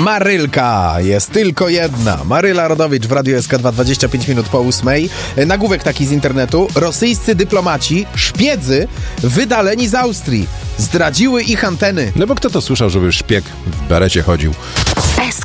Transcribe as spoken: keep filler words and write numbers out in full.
Marylka jest tylko jedna. Maryla Rodowicz w Radiu S K dwa, dwadzieścia pięć minut po ósmej. Nagłówek taki z internetu. Rosyjscy dyplomaci, szpiedzy wydaleni z Austrii. Zdradziły ich anteny. No bo kto to słyszał, żeby szpieg w berecie chodził? S